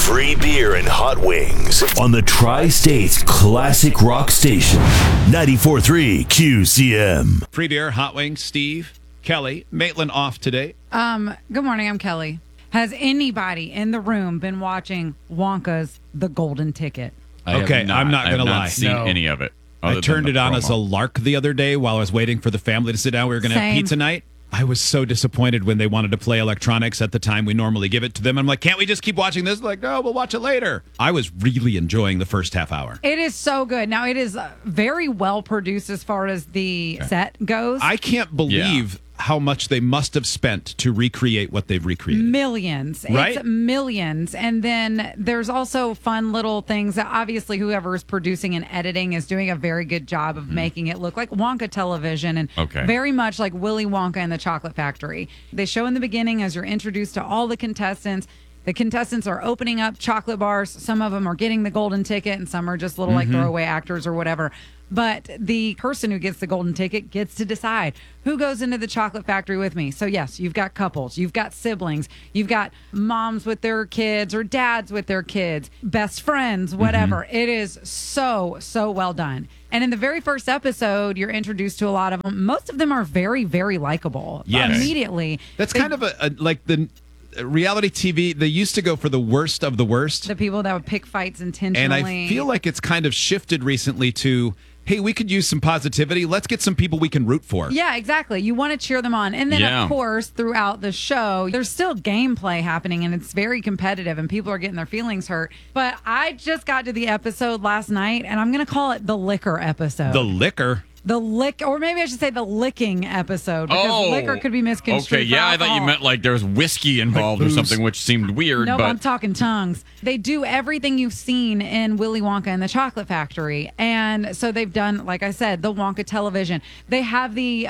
Free beer and hot wings on the Tri-States Classic Rock Station. 94.3 QCM. Free beer, hot wings, Steve, Kelly, Maitland off today. Good morning, I'm Kelly. Has anybody in the room been watching Wonka's The Golden Ticket? Okay, I'm not going to lie. I have not seen any of it. I turned it on as a lark the other day while I was waiting for the family to sit down. We were going to have pizza night. I was so disappointed when they wanted to play electronics at the time we normally give it to them. I'm like, can't we just keep watching this? Like, no, we'll watch it later. I was really enjoying the first half hour. It is so good. Now, it is very well produced as far as the set goes. I can't believe how much they must have spent to recreate what they've recreated. Millions. Right? It's millions. And then there's also fun little things that obviously whoever is producing and editing is doing a very good job of making it look like Wonka television and very much like Willy Wonka and the Chocolate Factory. They show in the beginning as you're introduced to all the contestants. The contestants are opening up chocolate bars. Some of them are getting the golden ticket and some are just little like throwaway actors or whatever. But the person who gets the golden ticket gets to decide who goes into the chocolate factory with me. So, yes, you've got couples, you've got siblings, you've got moms with their kids or dads with their kids, best friends, whatever. It is so, so well done. And in the very first episode, you're introduced to a lot of them. Most of them are very, very likable immediately. That's kind of like the reality TV. They used to go for the worst of the worst. The people that would pick fights intentionally. And I feel like it's kind of shifted recently to, hey, we could use some positivity. Let's get some people we can root for. Yeah, exactly. You want to cheer them on. And then, of course, throughout the show, there's still gameplay happening, and it's very competitive, and people are getting their feelings hurt. But I just got to the episode last night, and I'm going to call it the liquor episode. The liquor? The lick, or maybe I should say the licking episode, because liquor could be misconstrued. Okay, I thought you meant like there was whiskey involved or something, which seemed weird. No, but I'm talking tongues. They do everything you've seen in Willy Wonka and the Chocolate Factory, and so they've done, like I said, the Wonka television. They have the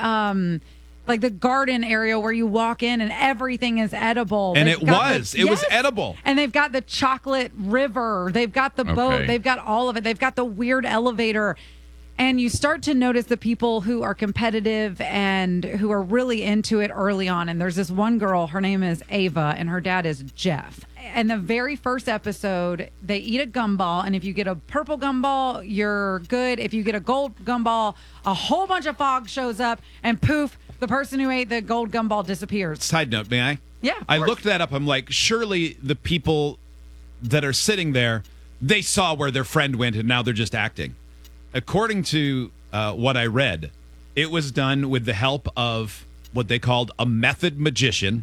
like the garden area where you walk in and everything is edible. And it was edible. And they've got the chocolate river. They've got the boat. They've got all of it. They've got the weird elevator. And you start to notice the people who are competitive and who are really into it early on. And there's this one girl, her name is Ava, and her dad is Jeff. In the very first episode, they eat a gumball. And if you get a purple gumball, you're good. If you get a gold gumball, a whole bunch of fog shows up and poof, the person who ate the gold gumball disappears. Side note, may I? Yeah. I looked that up. I'm like, surely the people that are sitting there, they saw where their friend went and now they're just acting. According to what I read, it was done with the help of what they called a method magician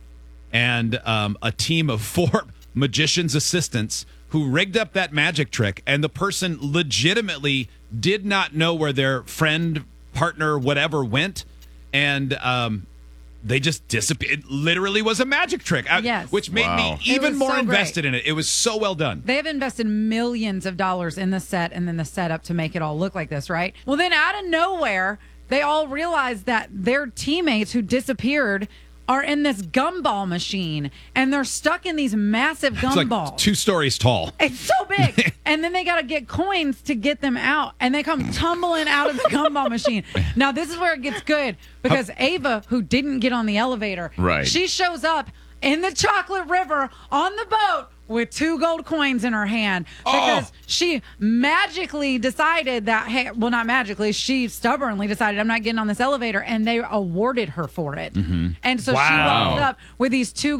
and a team of 4 magician's assistants who rigged up that magic trick. And the person legitimately did not know where their friend, partner, whatever went. And they just disappeared. It literally was a magic trick, which made me even more invested in it. It was so well done. They have invested millions of dollars in the set and then the setup to make it all look like this, right? Well, then out of nowhere, they all realized that their teammates who disappeared are in this gumball machine, and they're stuck in these massive gumballs. Like 2 stories tall. It's so big. And then they got to get coins to get them out, and they come tumbling out of the gumball machine. Now, this is where it gets good, because Ava, who didn't get on the elevator, she shows up in the chocolate river on the boat with 2 gold coins in her hand because she magically decided that, hey, well, not magically, she stubbornly decided, I'm not getting on this elevator, and they awarded her for it. And so she walks up with these 2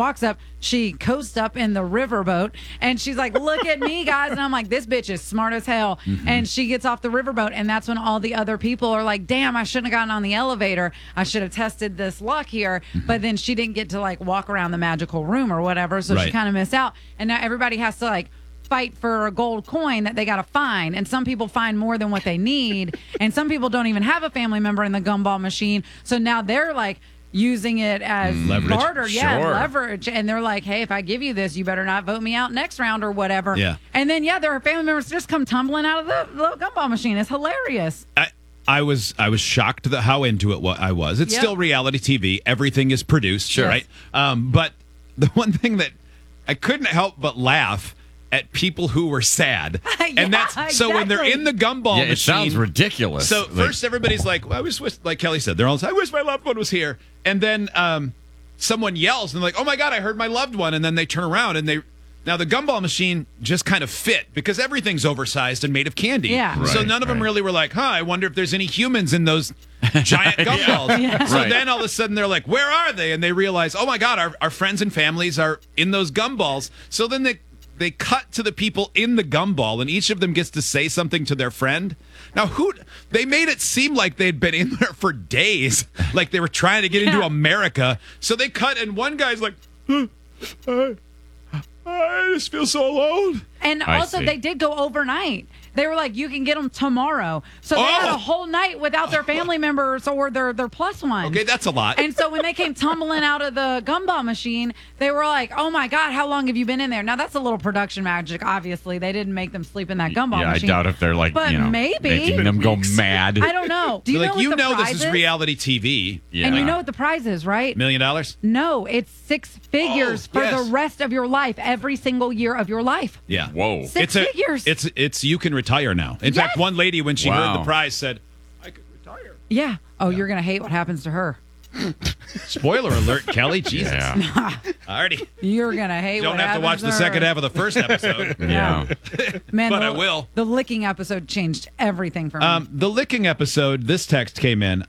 she coasts up in the riverboat, and she's like, look at me, guys. And I'm like, this bitch is smart as hell. And she gets off the riverboat, and that's when all the other people are like, damn, I shouldn't have gotten on the elevator. I should have tested this luck here. But then she didn't get to, like, walk around the magical room or whatever, so she kind of missed out. And now everybody has to, like, fight for a gold coin that they got to find. And some people find more than what they need. And some people don't even have a family member in the gumball machine. So now they're, like, using it as leverage. barter, leverage. And they're like, hey, if I give you this, you better not vote me out next round or whatever. Yeah. And then, their family members just come tumbling out of the gumball machine. It's hilarious. I was shocked at how into it I was. It's still reality TV. Everything is produced, right? But the one thing that I couldn't help but laugh at people who were sad. And that's so when they're in the gumball machine. It sounds ridiculous. So first everybody's like, well, I wish, like Kelly said, they're all I wish my loved one was here. And then someone yells and they're like, oh my God, I heard my loved one. And then they turn around and Now, the gumball machine just kind of fit because everything's oversized and made of candy. Yeah. So Right, none of them right. really were like, I wonder if there's any humans in those giant gumballs. Yeah. So Right. then all of a sudden they're like, where are they? And they realize, oh my God, our friends and families are in those gumballs. So then they cut to the people in the gumball, and each of them gets to say something to their friend. Now, they made it seem like they'd been in there for days, like they were trying to get into Yeah. America. So they cut, and one guy's like, I just feel so alone. And I also, see. they did go overnight. They were like, you can get them tomorrow. So they had Oh. a whole night without their family members or their plus one. Okay, that's a lot. And so when they came tumbling out of the gumball machine, they were like, oh my God, how long have you been in there? Now, that's a little production magic, obviously. They didn't make them sleep in that gumball Yeah, I machine. doubt if they're like, But maybe. making them go mad. I don't know. Do you Like, know what you the know prize this is reality TV. Yeah. And you know what the prize is, right? $1 million? No, it's 6 figures Oh, for yes. the rest of your life, every single year of your life. Yeah. Whoa. 6 figures. It's you can retire now. In fact, Yes. one lady, when she heard Wow. the prize, said, I could retire. Yeah. Oh, you're going to hate what happens to her. Spoiler alert, Kelly. Jesus. Yeah. Already. You're going to hate You don't what have to happens watch the her. second half of the first episode. Yeah. Man, but the, I will. The licking episode changed everything for me. The licking episode, this text came in.